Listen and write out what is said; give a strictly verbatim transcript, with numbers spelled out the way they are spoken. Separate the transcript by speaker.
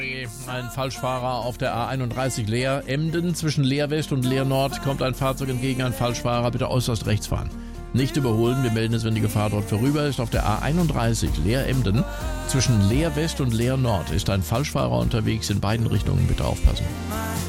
Speaker 1: Ein Falschfahrer auf der A einunddreißig Leer Emden. Zwischen Leer West und Leer Nord kommt ein Fahrzeug entgegen, ein Falschfahrer. Bitte äußerst rechts fahren. Nicht überholen, wir melden es, wenn die Gefahr dort vorüber ist. Auf der A einunddreißig Leer Emden. Zwischen Leer West und Leer Nord ist ein Falschfahrer unterwegs. In beiden Richtungen bitte aufpassen.